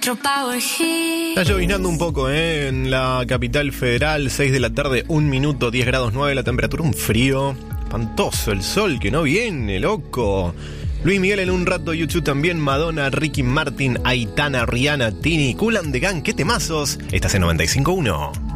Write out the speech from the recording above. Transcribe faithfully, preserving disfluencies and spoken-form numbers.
Está lloviznando un poco, ¿eh? En la capital federal, seis de la tarde, un minuto, diez grados nueve la temperatura, un frío espantoso, el sol que no viene, loco. Luis Miguel en un rato, YouTube también, Madonna, Ricky Martin, Aitana, Rihanna, Tini, Kool and the Gang, qué temazos. Estás en noventa y cinco punto uno.